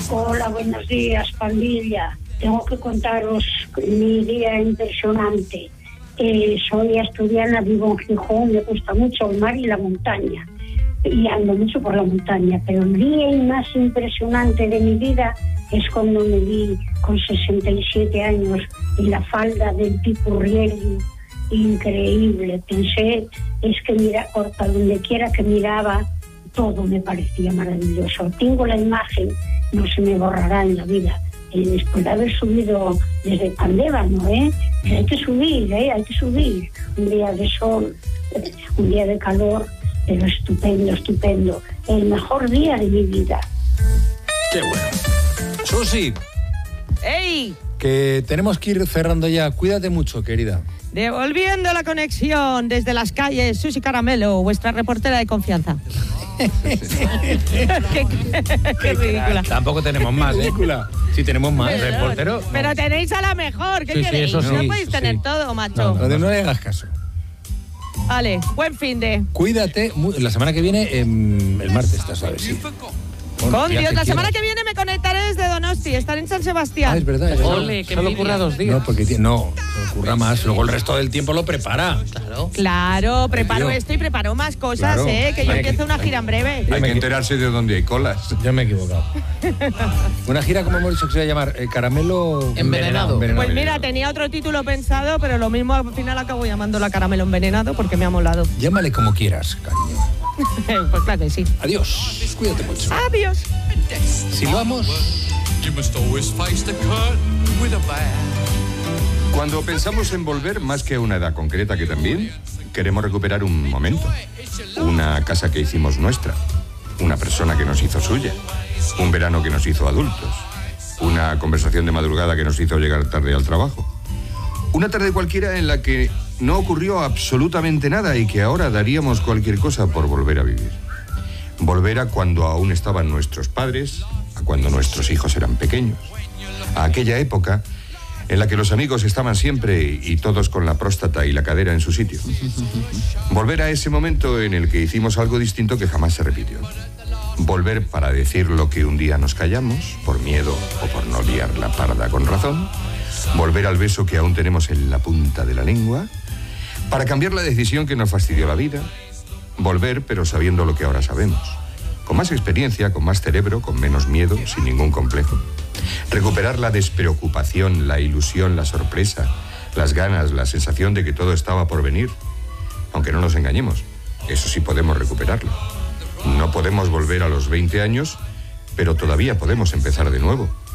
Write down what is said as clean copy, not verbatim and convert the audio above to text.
Hola, buenos días, pandilla. Tengo que contaros mi día impresionante. Soy asturiana, vivo en Gijón, me gusta mucho el mar y la montaña. Y ando mucho por la montaña, pero el día más impresionante de mi vida es cuando me vi con 67 años en la falda del Picurriello. Increíble. Pensé, es que mira, por donde quiera que miraba, todo me parecía maravilloso. Tengo la imagen, no se me borrará en la vida. Después de haber subido desde Pandévano, que hay que subir, hay que subir. Un día de sol, un día de calor, pero estupendo, estupendo. El mejor día de mi vida. Qué bueno. Susi. ¡Ey! Que tenemos que ir cerrando ya. Cuídate mucho, querida. Devolviendo la conexión desde las calles, Susi Caramelo, vuestra reportera de confianza. qué ridícula. Tampoco tenemos más, ridícula. Sí, tenemos más. Pero, Reportero. Pero tenéis a la mejor. ¿Qué queréis? Eso sí, no podéis tener todo, macho. No le hagas caso. Vale, buen fin de. Cuídate. La semana que viene, el martes, ¿sabes? Sí. Con Dios, la semana que viene me conectaré desde Donosti, estaré en San Sebastián. Es verdad. Ole, que solo ocurra 2 días. No, porque no ocurra más. Luego el resto del tiempo lo prepara. Claro, preparo esto y preparo más cosas, Claro. que yo empiezo una gira en breve. Hay que enterarse de dónde hay colas. Yo me he equivocado. Una gira, como hemos dicho que se va a llamar, Caramelo Envenenado. Pues mira, tenía otro título pensado, pero lo mismo al final acabo llamándola Caramelo Envenenado porque me ha molado. Llámale como quieras, cariño. Pues claro que sí. Adiós. Cuídate mucho. Adiós. Silbamos. Cuando pensamos en volver, más que a una edad concreta que también, queremos recuperar un momento. Una casa que hicimos nuestra. Una persona que nos hizo suya. Un verano que nos hizo adultos. Una conversación de madrugada que nos hizo llegar tarde al trabajo. Una tarde cualquiera en la que no ocurrió absolutamente nada y que ahora daríamos cualquier cosa por volver a vivir. Volver a cuando aún estaban nuestros padres, a cuando nuestros hijos eran pequeños, a aquella época en la que los amigos estaban siempre y todos con la próstata y la cadera en su sitio. Volver a ese momento en el que hicimos algo distinto que jamás se repitió. Volver para decir lo que un día nos callamos, por miedo o por no liar la parda con razón. Volver al beso que aún tenemos en la punta de la lengua, para cambiar la decisión que nos fastidió la vida. Volver, pero sabiendo lo que ahora sabemos. Con más experiencia, con más cerebro, con menos miedo, sin ningún complejo. Recuperar la despreocupación, la ilusión, la sorpresa, las ganas, la sensación de que todo estaba por venir. Aunque no nos engañemos, eso sí podemos recuperarlo. No podemos volver a los 20 años, pero todavía podemos empezar de nuevo.